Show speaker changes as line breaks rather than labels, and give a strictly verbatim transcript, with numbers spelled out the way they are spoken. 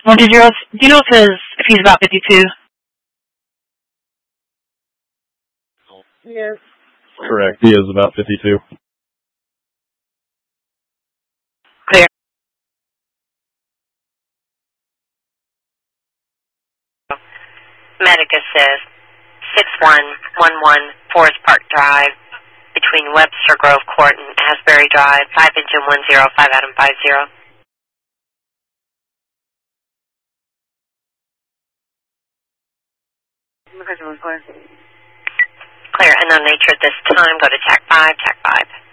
Well, did you, do you know if, his, if he's about fifty-two?
Yes.
Correct. He is about fifty-two.
Clear.
Medic assist, six one one one Forest Park Drive, between Webster Grove Court and Asbury Drive, five engine one zero, five Adam five zero. Clear, unknown nature at this time. Go to T A C five, T A C five.